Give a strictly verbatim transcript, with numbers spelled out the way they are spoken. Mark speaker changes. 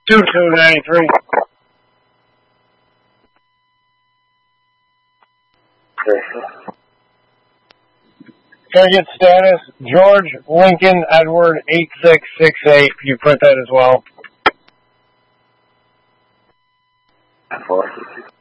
Speaker 1: two two ninety-three. Can I get status? George Lincoln Edward eight six six eight. You print that as well.
Speaker 2: Four.